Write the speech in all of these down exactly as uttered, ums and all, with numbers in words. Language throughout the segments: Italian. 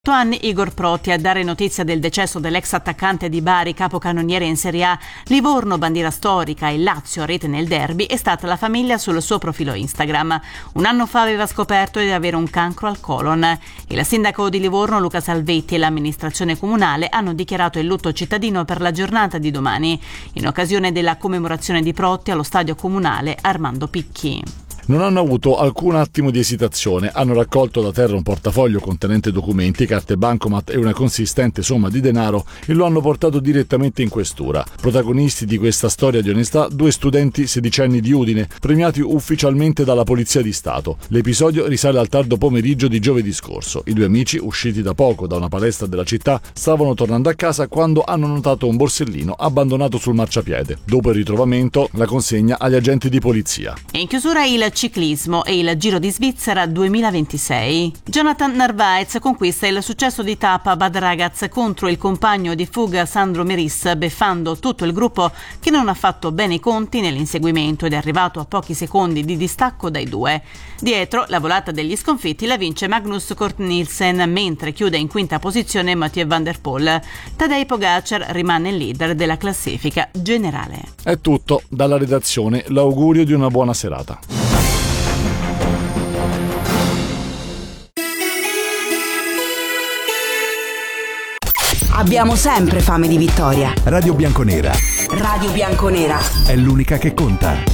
anni Igor Protti a dare notizia del decesso dell'ex attaccante di Bari, capocannoniere in Serie A, Livorno bandiera storica e Lazio a rete nel derby è stata la famiglia sul suo profilo Instagram. Un anno fa aveva scoperto di avere un cancro al colon. Il sindaco di Livorno Luca Salvetti e l'amministrazione comunale hanno dichiarato il lutto cittadino per la giornata di domani, in occasione della commemorazione di Protti allo stadio comunale Armando Picchi. Non hanno avuto alcun attimo di esitazione, hanno raccolto da terra un portafoglio contenente documenti, carte bancomat e una consistente somma di denaro e lo hanno portato direttamente in questura. Protagonisti di questa storia di onestà, due studenti sedicenni di Udine, premiati ufficialmente dalla Polizia di Stato. L'episodio risale al tardo pomeriggio di giovedì scorso. I due amici, usciti da poco da una palestra della città, stavano tornando a casa quando hanno notato un borsellino abbandonato sul marciapiede. Dopo il ritrovamento, la consegna agli agenti di polizia. In chiusura il ciclismo e il Giro di Svizzera duemilaventisei. Jonathan Narvaez conquista il successo di tappa Bad Ragaz contro il compagno di fuga Sandro Meris, beffando tutto il gruppo che non ha fatto bene i conti nell'inseguimento ed è arrivato a pochi secondi di distacco dai due. Dietro, la volata degli sconfitti la vince Magnus Cort Nielsen, mentre chiude in quinta posizione Mathieu van der Poel. Tadej Pogacar rimane il leader della classifica generale. È tutto, dalla redazione l'augurio di una buona serata. Abbiamo sempre fame di vittoria. Radio Bianconera. Radio Bianconera. È l'unica che conta.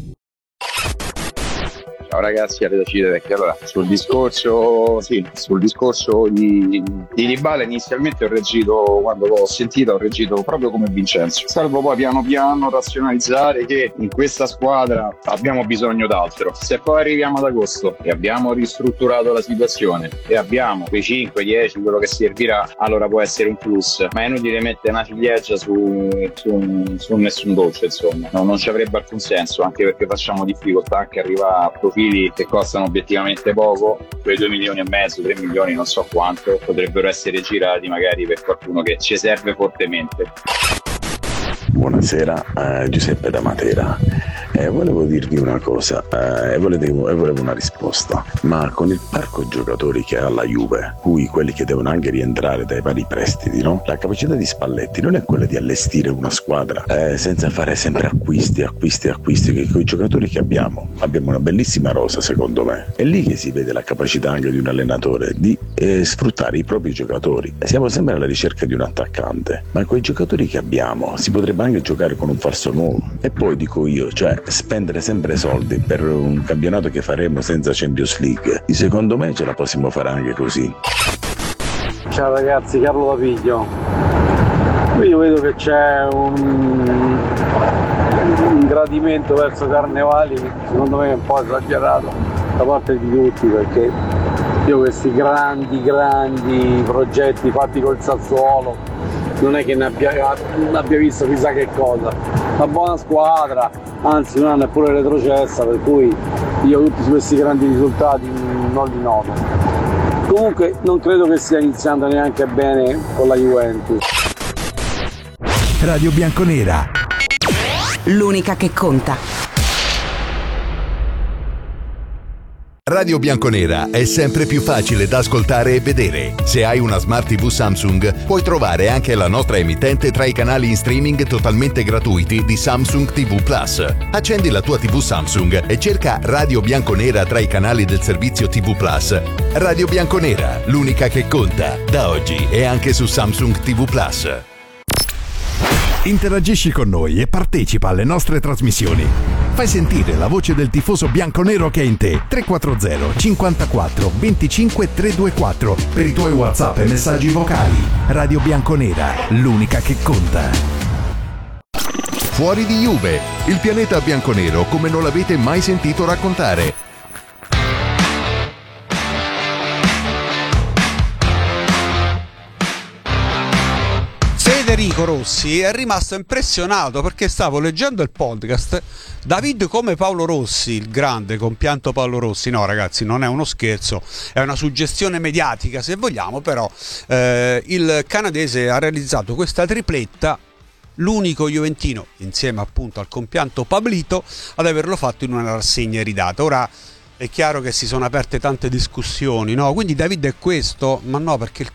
Ciao ragazzi, avete decidere che allora sul discorso sì, sul discorso di, di Dybala inizialmente ho reagito, quando l'ho sentito ho reagito proprio come Vincenzo, salvo poi piano piano razionalizzare che in questa squadra abbiamo bisogno d'altro. Se poi arriviamo ad agosto e abbiamo ristrutturato la situazione e abbiamo quei cinque dieci quello che servirà, allora può essere un plus, ma è inutile mettere una ciliegia su, su, su nessun dolce, insomma no, non ci avrebbe alcun senso, anche perché facciamo difficoltà anche arrivare a profili che costano obiettivamente poco, quei due milioni e mezzo, tre milioni, non so quanto, potrebbero essere girati magari per qualcuno che ci serve fortemente. Buonasera, eh, Giuseppe da Matera. Eh, volevo dirvi una cosa eh, e volevo, volevo una risposta, ma con il parco giocatori che ha la Juve, cui quelli che devono anche rientrare dai vari prestiti, no? La capacità di Spalletti non è quella di allestire una squadra eh, senza fare sempre acquisti, acquisti, acquisti, che con i giocatori che abbiamo, abbiamo una bellissima rosa secondo me, è lì che si vede la capacità anche di un allenatore di eh, sfruttare i propri giocatori. Siamo sempre alla ricerca di un attaccante, ma con i giocatori che abbiamo si potrebbe anche giocare con un falso nuovo. E poi dico io, cioè spendere sempre soldi per un campionato che faremo senza Champions League, secondo me ce la possiamo fare anche così. Ciao ragazzi, Carlo da Piglio. Io vedo che c'è un, un gradimento verso Carnevali, secondo me è un po' esagerato da parte di tutti, perché io questi grandi grandi progetti fatti col Sassuolo non è che ne abbia, ne abbia visto chissà che cosa. Una buona squadra, anzi non è neppure retrocessa, per cui io tutti questi grandi risultati non li noto. Comunque non credo che stia iniziando neanche bene con la Juventus. Radio Bianconera, l'unica che conta. Radio Bianconera è sempre più facile da ascoltare e vedere. Se hai una Smart tivù Samsung, puoi trovare anche la nostra emittente tra i canali in streaming totalmente gratuiti di Samsung tivù Plus. Accendi la tua tivù Samsung e cerca Radio Bianconera tra i canali del servizio tivù Plus. Radio Bianconera, l'unica che conta, da oggi e anche su Samsung tivù Plus. Interagisci con noi e partecipa alle nostre trasmissioni. Fai sentire la voce del tifoso bianconero che è in te. tre quattro zero cinquantaquattro venticinque trecentoventiquattro per i tuoi WhatsApp e messaggi vocali. Radio Bianconera, l'unica che conta. Fuori di Juve, il pianeta bianconero come non l'avete mai sentito raccontare. Federico Rossi è rimasto impressionato perché stavo leggendo il podcast David come Paolo Rossi, il grande compianto Paolo Rossi. No ragazzi, non è uno scherzo, è una suggestione mediatica se vogliamo, però eh, il canadese ha realizzato questa tripletta, l'unico juventino insieme appunto al compianto Pablito ad averlo fatto in una rassegna iridata. Ora È chiaro che si sono aperte tante discussioni, no? Quindi David è questo? Ma no, perché il